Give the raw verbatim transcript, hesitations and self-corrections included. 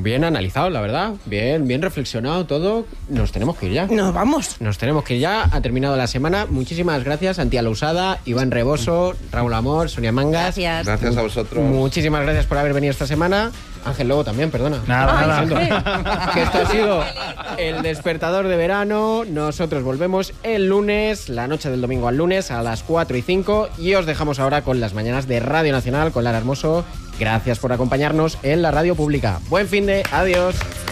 bien analizado, la verdad. Bien, bien reflexionado todo. Nos tenemos que ir ya. Nos vamos. Nos tenemos que ir ya. Ha terminado la semana. Muchísimas gracias, Antía Lousada, Iván Reboso, Raúl Amor, Sonia Mangas. Gracias. Gracias a vosotros. Muchísimas gracias por haber venido esta semana. Ángel Lobo también, perdona. Nada, Ay, nada. siento. Que esto ha sido el despertador de verano. Nosotros volvemos el lunes, la noche del domingo al lunes, a las cuatro y cinco. Y os dejamos ahora con las mañanas de Radio Nacional, con Lara Hermoso. Gracias por acompañarnos en la radio pública. Buen fin de... Adiós.